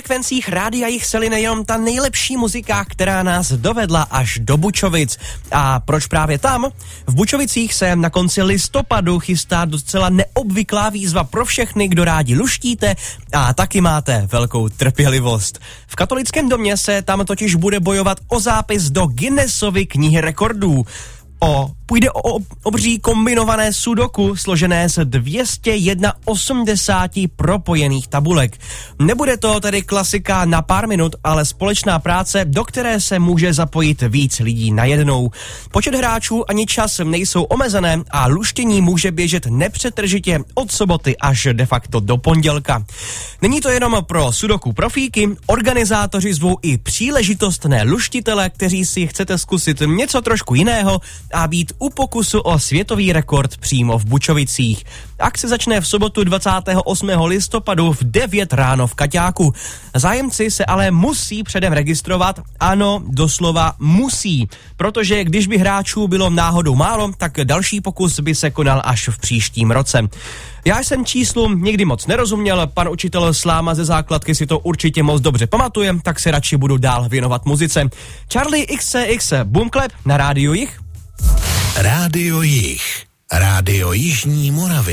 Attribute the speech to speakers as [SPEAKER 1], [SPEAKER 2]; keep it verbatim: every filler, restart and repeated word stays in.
[SPEAKER 1] frekvencích rádia Jich se line jenom ta nejlepší muzika, která nás dovedla až do Bučovic. A proč právě tam? V Bučovicích se na konci listopadu chystá docela neobvyklá výzva pro všechny, kdo rádi luštíte a taky máte velkou trpělivost. V katolickém domě se tam totiž bude bojovat o zápis do Guinnessovy knihy rekordů. O, půjde o obří kombinované sudoku složené z dvě stě osmdesát jedna propojených tabulek. Nebude to tedy klasika na pár minut, ale společná práce, do které se může zapojit víc lidí najednou. Počet hráčů ani čas nejsou omezené a luštění může běžet nepřetržitě od soboty až de facto do pondělka. Není to jenom pro sudoku profíky, organizátoři zvou i příležitostné luštitele, kteří si chcete zkusit něco trošku jiného a být u pokusu o světový rekord přímo v Bučovicích. Akce začne v sobotu dvacátého osmého listopadu v devět ráno v Kaťáku. Zájemci se ale musí předem registrovat, ano, doslova musí, protože když by hráčů bylo náhodou málo, tak další pokus by se konal až v příštím roce. Já jsem číslům nikdy moc nerozuměl, pan učitel Sláma ze základky si to určitě moc dobře pamatuje, tak se radši budu dál věnovat muzice. Charlie X C X Boom Clap na rádiu Jich.
[SPEAKER 2] Rádio Jich, rádio Jižní Moravy.